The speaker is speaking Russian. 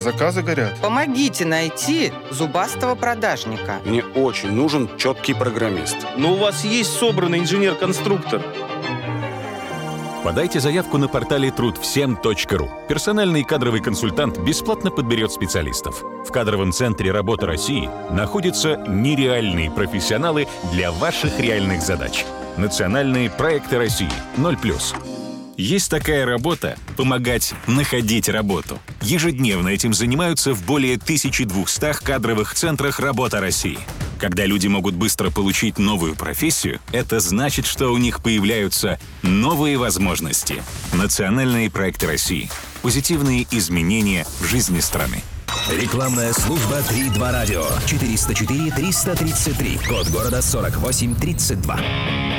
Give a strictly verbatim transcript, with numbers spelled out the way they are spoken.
заказы горят. Помогите найти зубастого продажника. Мне очень нужен четкий программист. Но у вас есть собранный инженер-конструктор. Подайте заявку на портале труд всем точка ру. Персональный кадровый консультант бесплатно подберет специалистов. В кадровом центре «Работа России» находятся нереальные профессионалы для ваших реальных задач. Национальные проекты России ноль плюс. Есть такая работа – помогать находить работу. Ежедневно этим занимаются в более тысячи двухстах кадровых центрах «Работа России». Когда люди могут быстро получить новую профессию, это значит, что у них появляются новые возможности. Национальные проекты России. Позитивные изменения в жизни страны. Рекламная служба три два радио. четыреста четыре триста тридцать три. Код города сорок восемь тридцать два.